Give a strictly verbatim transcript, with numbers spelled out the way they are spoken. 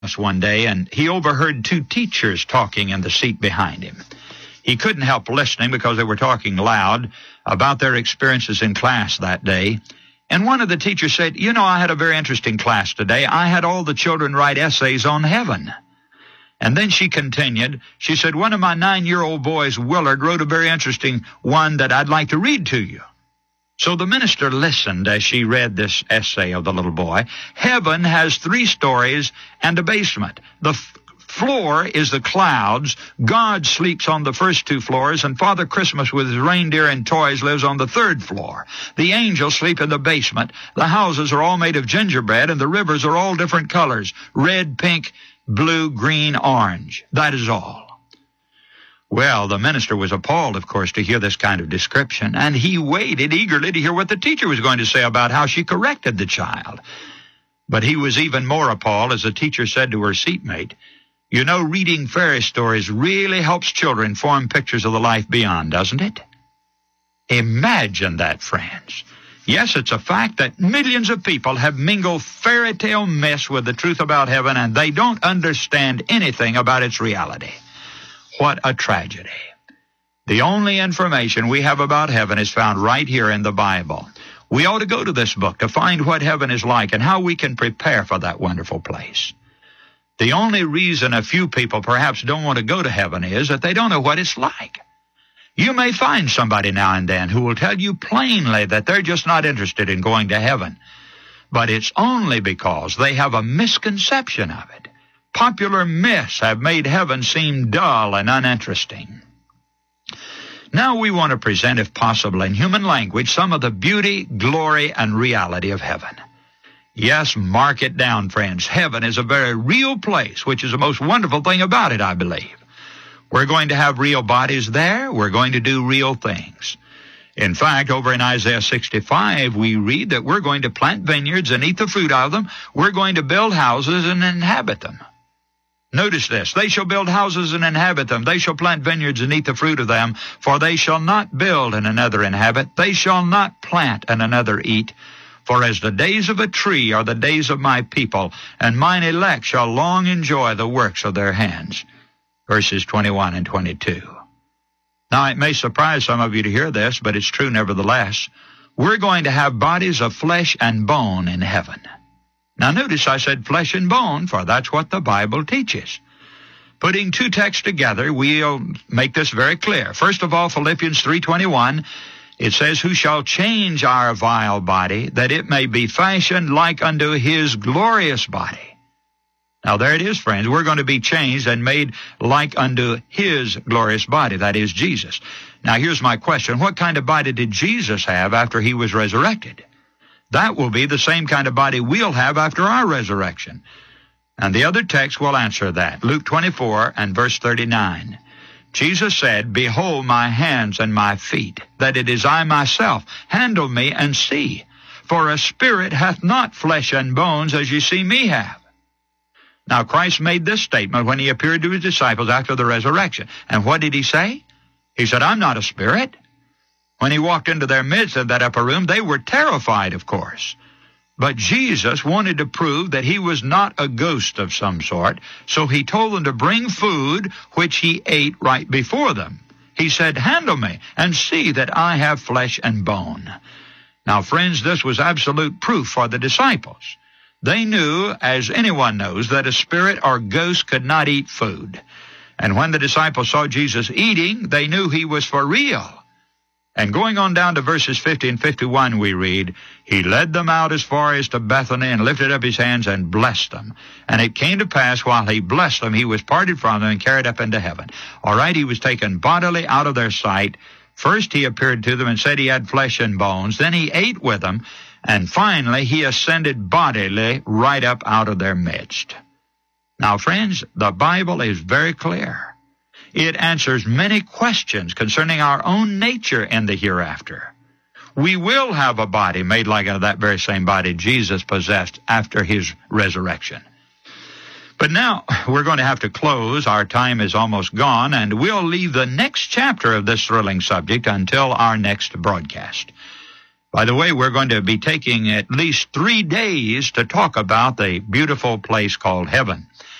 one day, and he overheard two teachers talking in the seat behind him. He couldn't help listening because they were talking loud about their experiences in class that day. And one of the teachers said, "You know, I had a very interesting class today. I had all the children write essays on heaven." And then she continued, she said, "One of my nine-year-old boys, Willard, wrote a very interesting one that I'd like to read to you." So the minister listened as she read this essay of the little boy. Heaven has three stories and a basement. The f- floor is the clouds. God sleeps on the first two floors, and Father Christmas with his reindeer and toys lives on the third floor. The angels sleep in the basement. The houses are all made of gingerbread, and the rivers are all different colors: red, pink, blue, green, orange. That is all. Well, the minister was appalled, of course, to hear this kind of description, and he waited eagerly to hear what the teacher was going to say about how she corrected the child. But he was even more appalled as the teacher said to her seatmate, "You know, reading fairy stories really helps children form pictures of the life beyond, doesn't it?" Imagine that, friends. Yes, it's a fact that millions of people have mingled fairy tale mess with the truth about heaven, and they don't understand anything about its reality. What a tragedy. The only information we have about heaven is found right here in the Bible. We ought to go to this book to find what heaven is like and how we can prepare for that wonderful place. The only reason a few people perhaps don't want to go to heaven is that they don't know what it's like. You may find somebody now and then who will tell you plainly that they're just not interested in going to heaven. But it's only because they have a misconception of it. Popular myths have made heaven seem dull and uninteresting. Now we want to present, if possible in human language, some of the beauty, glory, and reality of heaven. Yes, mark it down, friends. Heaven is a very real place, which is the most wonderful thing about it, I believe. We're going to have real bodies there. We're going to do real things. In fact, over in Isaiah sixty-five, we read that we're going to plant vineyards and eat the fruit of them. We're going to build houses and inhabit them. Notice this: they shall build houses and inhabit them. They shall plant vineyards and eat the fruit of them. For they shall not build and another inhabit. They shall not plant and another eat. For as the days of a tree are the days of my people, and mine elect shall long enjoy the works of their hands. Verses twenty-one and twenty-two. Now, it may surprise some of you to hear this, but it's true nevertheless. We're going to have bodies of flesh and bone in heaven. Now, notice I said flesh and bone, for that's what the Bible teaches. Putting two texts together, we'll make this very clear. First of all, Philippians three twenty-one, it says, "Who shall change our vile body, that it may be fashioned like unto his glorious body." Now, there it is, friends. We're going to be changed and made like unto his glorious body, that is Jesus. Now, here's my question. What kind of body did Jesus have after he was resurrected? That will be the same kind of body we'll have after our resurrection. And the other text will answer that. Luke twenty-four and verse thirty-nine. Jesus said, "Behold my hands and my feet, that it is I myself. Handle me and see. For a spirit hath not flesh and bones, as ye see me have." Now, Christ made this statement when he appeared to his disciples after the resurrection. And what did he say? He said, "I'm not a spirit." When he walked into their midst of that upper room, they were terrified, of course. But Jesus wanted to prove that he was not a ghost of some sort, so he told them to bring food, which he ate right before them. He said, "Handle me and see that I have flesh and bone." Now, friends, this was absolute proof for the disciples. They knew, as anyone knows, that a spirit or ghost could not eat food. And when the disciples saw Jesus eating, they knew he was for real. And going on down to verses fifty and fifty-one, we read, "He led them out as far as to Bethany and lifted up his hands and blessed them. And it came to pass, while he blessed them, he was parted from them and carried up into heaven." All right, he was taken bodily out of their sight. First he appeared to them and said he had flesh and bones. Then he ate with them. And finally he ascended bodily right up out of their midst. Now, friends, the Bible is very clear. It answers many questions concerning our own nature in the hereafter. We will have a body made like that very same body Jesus possessed after his resurrection. But now we're going to have to close. Our time is almost gone, and we'll leave the next chapter of this thrilling subject until our next broadcast. By the way, we're going to be taking at least three days to talk about the beautiful place called heaven.